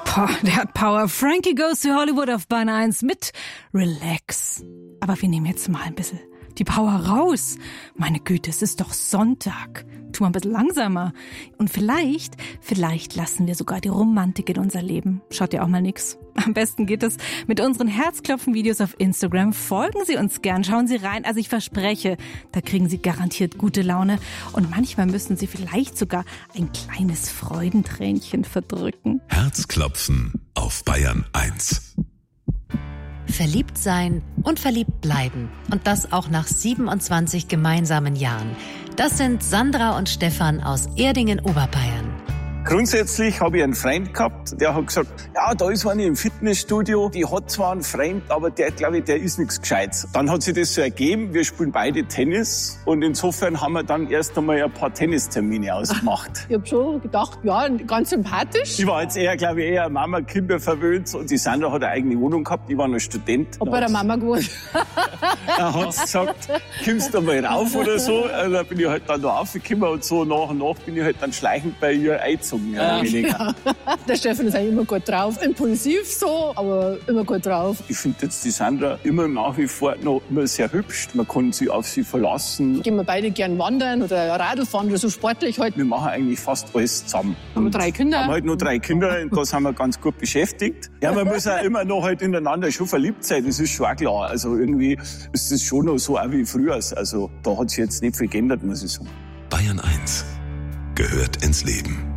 Boah, der hat Power. Frankie Goes to Hollywood auf Bahn 1 mit Relax. Aber wir nehmen jetzt mal ein bisschen die Power raus. Meine Güte, es ist doch Sonntag. Tu mal ein bisschen langsamer. Und vielleicht lassen wir sogar die Romantik in unser Leben. Schaut ja auch mal nix. Am besten geht es mit unseren Herzklopfen-Videos auf Instagram. Folgen Sie uns gern, schauen Sie rein. Also ich verspreche, da kriegen Sie garantiert gute Laune. Und manchmal müssen Sie vielleicht sogar ein kleines Freudentränchen verdrücken. Herzklopfen auf Bayern 1. Verliebt sein und verliebt bleiben. Und das auch nach 27 gemeinsamen Jahren. Das sind Sandra und Stefan aus Erdingen-Oberbayern. Grundsätzlich habe ich einen Freund gehabt, der hat gesagt, ja, da ist eine im Fitnessstudio, die hat zwar einen Freund, aber der, glaube ich, der ist nichts Gescheites. Dann hat sich das so ergeben, wir spielen beide Tennis und insofern haben wir dann erst einmal ein paar Tennistermine ausgemacht. Ich habe schon gedacht, ja, ganz sympathisch. Ich war jetzt glaube ich, eher Mama, Kinder verwöhnt und die Sandra hat eine eigene Wohnung gehabt, ich war noch Student. Hab bei der Mama gewohnt. Da hat sie gesagt, kommst du mal rauf oder so, da bin ich halt dann da raufgekommen und so nach und nach bin ich halt dann schleichend bei ihr eingezogen. Ja. Der Stefan ist eigentlich immer gut drauf. Impulsiv so, aber immer gut drauf. Ich finde jetzt die Sandra immer nach wie vor noch immer sehr hübsch. Man kann sich auf sie verlassen. Gehen wir beide gern wandern oder Radl fahren oder so sportlich halt. Wir machen eigentlich fast alles zusammen. Haben wir 3 Kinder? Haben halt noch 3 Kinder und da sind wir ganz gut beschäftigt. Ja, man muss auch immer noch halt ineinander schon verliebt sein, das ist schon auch klar. Also irgendwie ist das schon noch so auch wie früher. Also da hat sich jetzt nicht viel geändert, muss ich sagen. Bayern 1 gehört ins Leben.